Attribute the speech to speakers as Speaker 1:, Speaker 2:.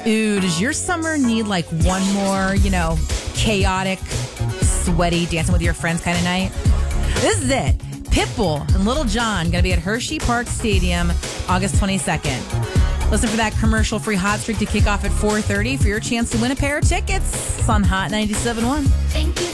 Speaker 1: Ooh, does your summer need like one more, chaotic, sweaty, dancing with your friends kind of night? This is it. Pitbull and Little John going to be at Hershey Park Stadium August 22nd. Listen for that commercial-free hot streak to kick off at 4:30 for your chance to win a pair of tickets. It's on Hot 97.1.
Speaker 2: Thank you